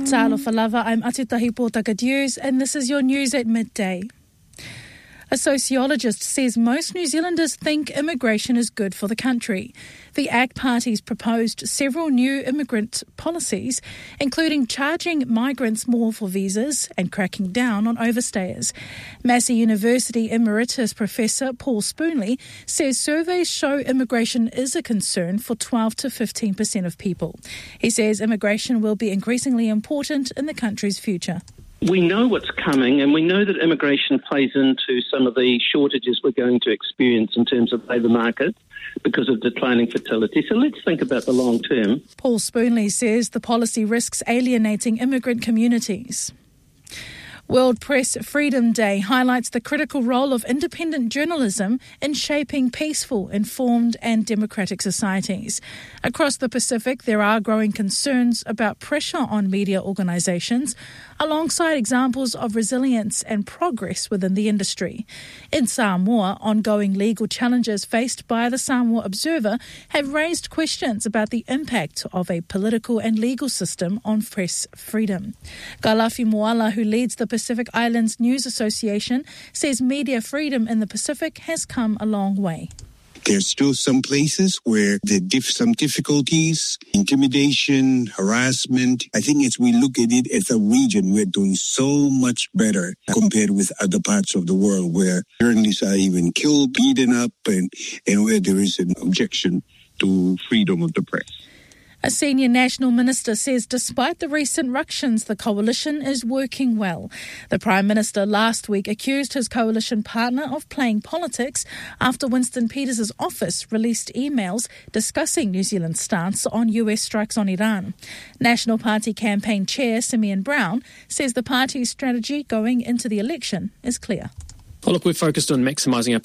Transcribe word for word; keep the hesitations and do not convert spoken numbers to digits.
Talofa lava, I'm Atitahi Portakadius, and this is your news at midday. A sociologist says most New Zealanders think immigration is good for the country. The A C T Party's proposed several new immigrant policies, including charging migrants more for visas and cracking down on overstayers. Massey University Emeritus Professor Paul Spoonley says surveys show immigration is a concern for twelve to fifteen percent of people. He says immigration will be increasingly important in the country's future. We know what's coming, and we know that immigration plays into some of the shortages we're going to experience in terms of labour market because of declining fertility. So let's think about the long term. Paul Spoonley says the policy risks alienating immigrant communities. World Press Freedom Day highlights the critical role of independent journalism in shaping peaceful, informed and democratic societies. Across the Pacific, there are growing concerns about pressure on media organisations, alongside examples of resilience and progress within the industry. In Samoa, ongoing legal challenges faced by the Samoa Observer have raised questions about the impact of a political and legal system on press freedom. Galafi Moala, who leads the Pacific Islands News Association, says media freedom in the Pacific has come a long way. There's still some places where there are some difficulties, intimidation, harassment. I think as we look at it as a region, we're doing so much better compared with other parts of the world where journalists are even killed, beaten up, and, and where there is an objection to freedom of the press. A senior national minister says despite the recent ructions, the coalition is working well. The Prime Minister last week accused his coalition partner of playing politics after Winston Peters' office released emails discussing New Zealand's stance on U S strikes on Iran. National Party campaign chair Simeon Brown says the party's strategy going into the election is clear. Well, look, we're focused on maximising our